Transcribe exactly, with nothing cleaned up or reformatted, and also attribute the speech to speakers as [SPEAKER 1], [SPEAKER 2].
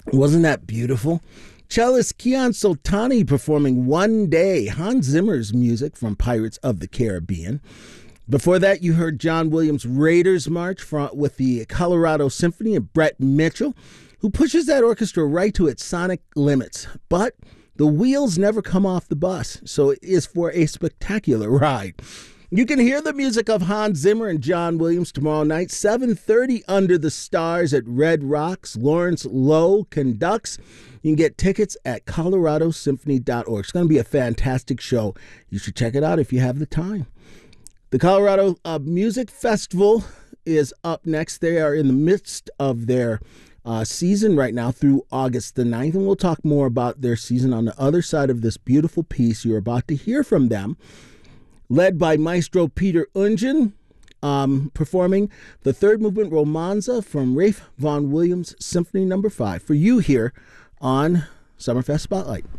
[SPEAKER 1] Wasn't that beautiful? Cellist Kian Soltani performing One Day, Hans Zimmer's music from Pirates of the Caribbean. Before that, you heard John Williams' Raiders March from, with the Colorado Symphony and Brett Mitchell, who pushes that orchestra right to its sonic limits. But the wheels never come off the bus, so it is for a spectacular ride. You can hear the music of Hans Zimmer and John Williams tomorrow night, seven thirty Under the Stars at Red Rocks. Lawrence Lowe conducts. You can get tickets at colorado symphony dot org. It's going to be a fantastic show. You should check it out if you have the time. The Colorado uh, Music Festival is up next. They are in the midst of their uh, season right now through August the ninth, and we'll talk more about their season on the other side of this beautiful piece. You're about to hear from them. Led by Maestro Peter Ungen, um, performing the third movement Romanza from Ralph Vaughan Williams Symphony Number Five for you here on Summerfest Spotlight.